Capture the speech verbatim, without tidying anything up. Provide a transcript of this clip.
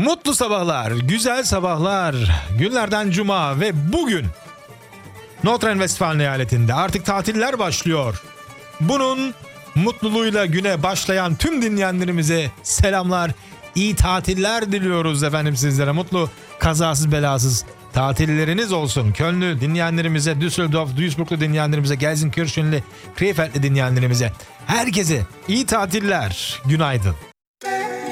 Mutlu sabahlar, güzel sabahlar. Günlerden cuma ve bugün Nordrhein-Westfalen eyaletinde artık tatiller başlıyor. Bunun mutluluğuyla güne başlayan tüm dinleyenlerimize selamlar, iyi tatiller diliyoruz efendim sizlere. Mutlu, kazasız belasız tatilleriniz olsun. Köln'lü dinleyenlerimize, Düsseldorf, Duisburg'lu dinleyenlerimize, Gelsenkirchen'li, Krefeld'li dinleyenlerimize, herkese iyi tatiller, günaydın.